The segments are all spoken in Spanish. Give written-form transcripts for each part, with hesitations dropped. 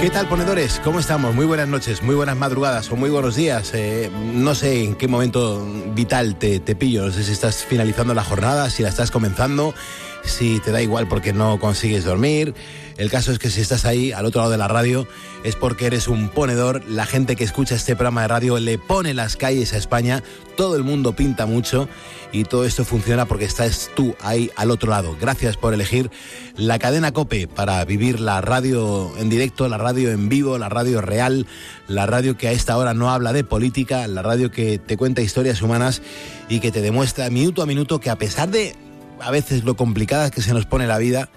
¿Qué tal, ponedores? ¿Cómo estamos? Muy buenas noches, muy buenas madrugadas o muy buenos días. No sé en qué momento vital te pillo. No sé si estás finalizando la jornada, si la estás comenzando, si te da igual porque no consigues dormir. El caso es que si estás ahí, al otro lado de la radio, es porque eres un ponedor. La gente que escucha este programa de radio le pone las calles a España. Todo el mundo pinta mucho y todo esto funciona porque estás tú ahí al otro lado. Gracias por elegir la cadena COPE para vivir la radio en directo, la radio en vivo, la radio real, la radio que a esta hora no habla de política, la radio que te cuenta historias humanas y que te demuestra minuto a minuto que a pesar de a veces lo complicada que se nos pone la vida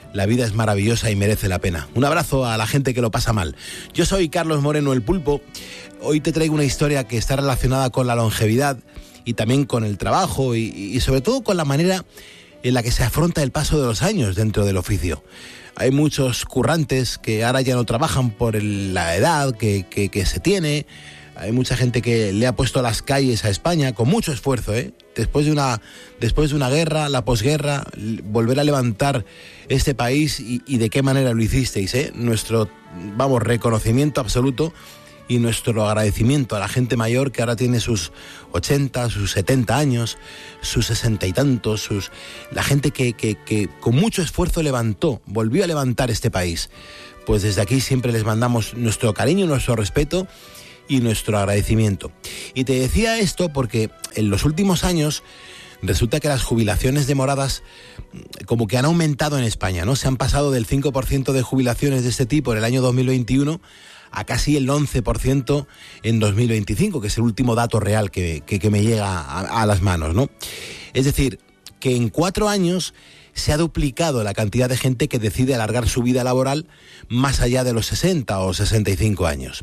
es maravillosa y merece la pena. Un abrazo a la gente que lo pasa mal. Yo soy Carlos Moreno, el Pulpo. Hoy te traigo una historia que está relacionada con la longevidad y también con el trabajo y sobre todo con la manera en la que se afronta el paso de los años dentro del oficio. Hay muchos currantes que ahora ya no trabajan por la edad que se tiene. Hay mucha gente que le ha puesto las calles a España con mucho esfuerzo, después de una guerra, la posguerra, volver a levantar este país y de qué manera lo hicisteis, Nuestro, reconocimiento absoluto y nuestro agradecimiento a la gente mayor que ahora tiene sus 80, sus 70 años, sus 60 y tantos, la gente que con mucho esfuerzo volvió a levantar este país. Pues desde aquí siempre les mandamos nuestro cariño, nuestro respeto y nuestro agradecimiento. Y te decía esto porque en los últimos años resulta que las jubilaciones demoradas como que han aumentado en España, ¿no? Se han pasado del 5% de jubilaciones de este tipo en el año 2021 a casi el 11% en 2025, que es el último dato real que me llega a las manos, ¿no? Es decir, que en 4 años se ha duplicado la cantidad de gente que decide alargar su vida laboral más allá de los 60 o 65 años.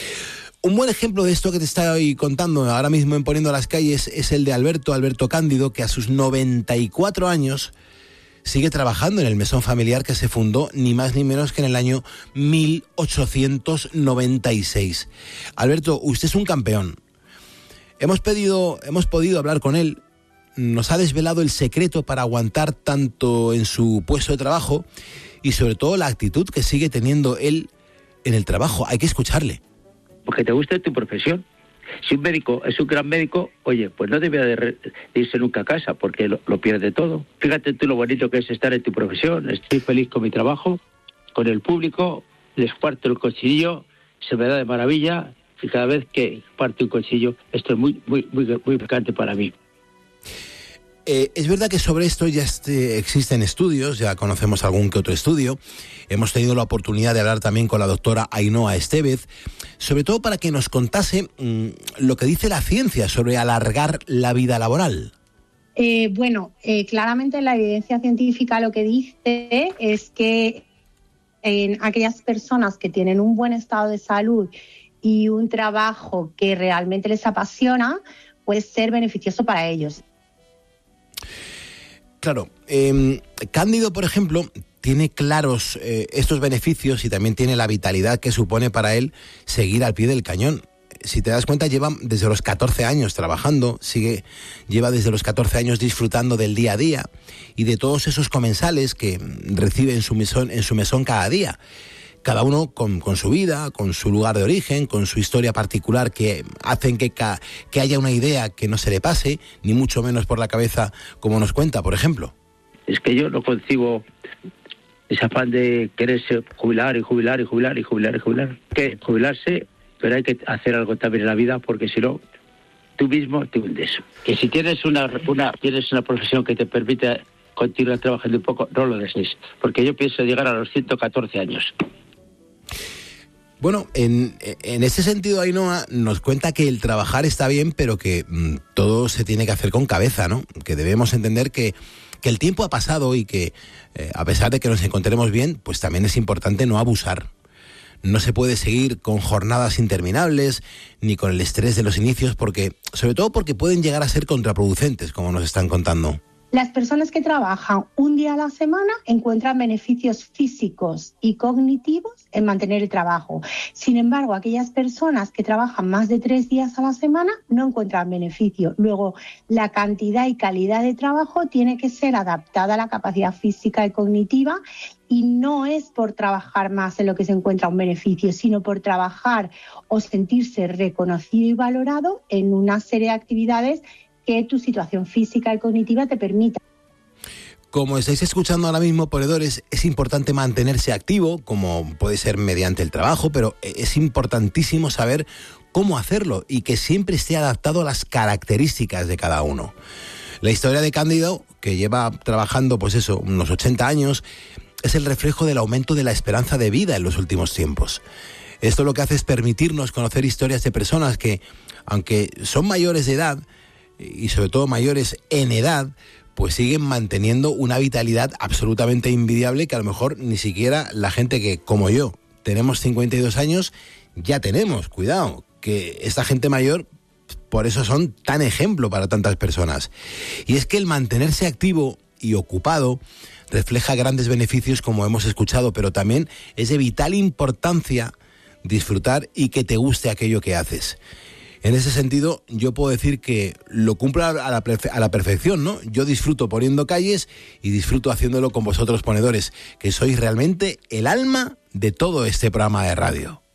Un buen ejemplo de esto que te estoy contando ahora mismo en Poniendo las Calles es el de Alberto Cándido, que a sus 94 años sigue trabajando en el mesón familiar que se fundó ni más ni menos que en el año 1896. Alberto, usted es un campeón. Hemos podido hablar con él. Nos ha desvelado el secreto para aguantar tanto en su puesto de trabajo y sobre todo la actitud que sigue teniendo él en el trabajo. Hay que escucharle. Porque te gusta tu profesión. Si un médico es un gran médico, oye, pues no debe de irse nunca a casa porque lo pierde todo. Fíjate tú lo bonito que es estar en tu profesión. Estoy feliz con mi trabajo, con el público, les parto el cuchillo, se me da de maravilla y cada vez que parto un cuchillo esto es muy, muy, muy, muy picante para mí. Es verdad que sobre esto ya existen estudios, ya conocemos algún que otro estudio. Hemos tenido la oportunidad de hablar también con la doctora Ainhoa Estevez, sobre todo para que nos contase lo que dice la ciencia sobre alargar la vida laboral. Claramente la evidencia científica lo que dice es que en aquellas personas que tienen un buen estado de salud y un trabajo que realmente les apasiona, puede ser beneficioso para ellos. Claro, Cándido, por ejemplo, tiene claros estos beneficios y también tiene la vitalidad que supone para él seguir al pie del cañón. Si te das cuenta, lleva desde los 14 años trabajando, lleva desde los 14 años disfrutando del día a día y de todos esos comensales que recibe en su mesón cada día. Cada uno con su vida, con su lugar de origen, con su historia particular que hacen que haya una idea que no se le pase, ni mucho menos por la cabeza, como nos cuenta, por ejemplo. Es que yo no concibo ese afán de quererse jubilar. Que jubilarse, pero hay que hacer algo también en la vida porque si no, tú mismo te hundes. Que si tienes una profesión que te permite continuar trabajando un poco, no lo dejes, porque yo pienso llegar a los 114 años. Bueno, en ese sentido, Ainhoa nos cuenta que el trabajar está bien, pero que todo se tiene que hacer con cabeza, ¿no? Que debemos entender que el tiempo ha pasado y que, a pesar de que nos encontremos bien, pues también es importante no abusar. No se puede seguir con jornadas interminables, ni con el estrés de los inicios, sobre todo porque pueden llegar a ser contraproducentes, como nos están contando. Las personas que trabajan un día a la semana encuentran beneficios físicos y cognitivos en mantener el trabajo. Sin embargo, aquellas personas que trabajan más de 3 días a la semana no encuentran beneficio. Luego, la cantidad y calidad de trabajo tiene que ser adaptada a la capacidad física y cognitiva, y no es por trabajar más en lo que se encuentra un beneficio, sino por trabajar o sentirse reconocido y valorado en una serie de actividades que tu situación física y cognitiva te permita. Como estáis escuchando ahora mismo, ponedores, es importante mantenerse activo, como puede ser mediante el trabajo, pero es importantísimo saber cómo hacerlo y que siempre esté adaptado a las características de cada uno. La historia de Cándido, que lleva trabajando unos 80 años, es el reflejo del aumento de la esperanza de vida en los últimos tiempos. Esto lo que hace es permitirnos conocer historias de personas que, aunque son mayores de edad, y sobre todo mayores en edad, pues siguen manteniendo una vitalidad absolutamente envidiable que a lo mejor ni siquiera la gente que, como yo, tenemos 52 años, ya tenemos. Cuidado, que esta gente mayor, por eso son tan ejemplo para tantas personas. Y es que el mantenerse activo y ocupado refleja grandes beneficios, como hemos escuchado, pero también es de vital importancia disfrutar y que te guste aquello que haces. En ese sentido, yo puedo decir que lo cumplo a la perfección, ¿no? Yo disfruto poniendo calles y disfruto haciéndolo con vosotros, ponedores, que sois realmente el alma de todo este programa de radio.